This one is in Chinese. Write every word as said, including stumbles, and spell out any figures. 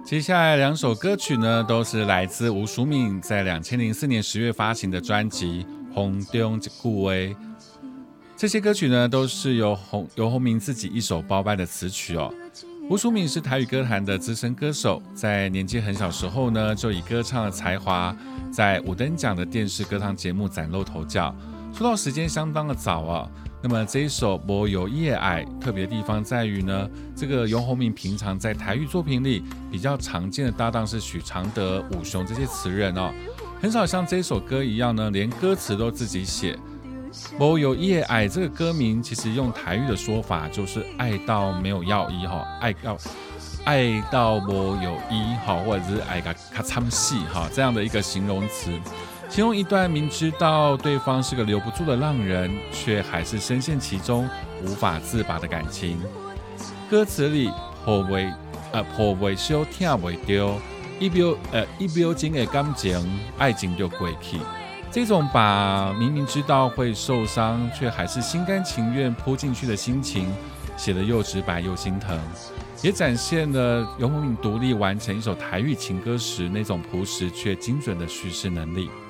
接下来两首歌曲呢，都是来自吴淑敏在二零零四年十月发行的专辑《风中一句话》。这些歌曲呢，都是由洪由洪明自己一手包办的词曲哦。吴淑敏是台语歌坛的资深歌手，在年纪很小时候呢，就以歌唱的才华，在五灯奖的电视歌唱节目崭露头角，出道时间相当的早啊。那么这一首《无有夜爱》特别的地方在于呢，这个游鸿明平常在台语作品里比较常见的搭档是许常德、武雄这些词人哦，很少像这首歌一样呢，连歌词都自己写。无有夜爱这个歌名其实用台语的说法就是爱到没有药医哈，爱到爱到无有医哈，或者是爱个卡惨死哈这样的一个形容词。形容一段明知道对方是个留不住的浪人，却还是深陷其中无法自拔的感情。歌词里抱袂呃抱袂烧听袂到，一秒呃一秒钟的感情，爱情就过去。这种把明明知道会受伤，却还是心甘情愿扑进去的心情，写得又直白又心疼，也展现了游鸿明独立完成一首台语情歌时那种朴实却精准的叙事能力。